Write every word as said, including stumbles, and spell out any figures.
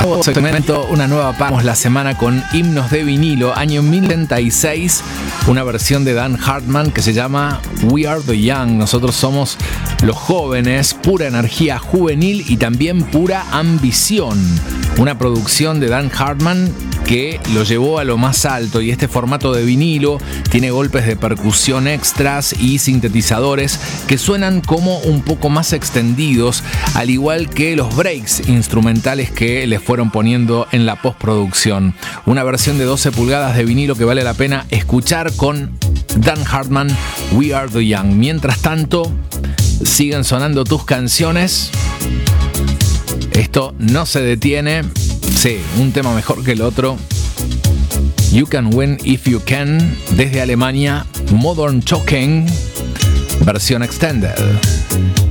Segmento, una nueva parte, la semana con himnos de vinilo, año mil novecientos setenta y seis, una versión de Dan Hartman que se llama We Are the Young, nosotros somos los jóvenes, pura energía juvenil y también pura ambición, una producción de Dan Hartman que lo llevó a lo más alto, y este formato de vinilo tiene golpes de percusión extras y sintetizadores que suenan como un poco más extendidos, al igual que los breaks instrumentales que le fueron poniendo en la postproducción. Una versión de doce pulgadas de vinilo que vale la pena escuchar con Dan Hartman, We Are the Young. Mientras tanto, siguen sonando tus canciones. Esto no se detiene. Sí, un tema mejor que el otro. You Can Win If You Can, desde Alemania, Modern Talking, versión extended.